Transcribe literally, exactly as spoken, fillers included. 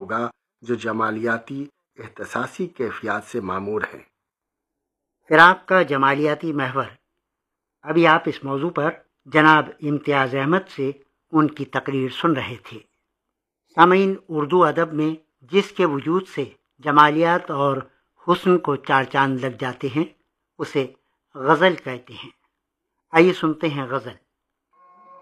होगा जो जमालियाती एहतसासी कैफियत से मामूर है। फिराक का जमालियाती महवर। अभी आप इस मौजू पर जनाब इम्तियाज़ अहमद से उनकी तकरीर सुन रहे थे। सामीन, उर्दू अदब में जिसके वजूद से जमालियात और हुस्न को चार चांद लग जाते हैं उसे गज़ल कहते हैं। आइए सुनते हैं गज़ल।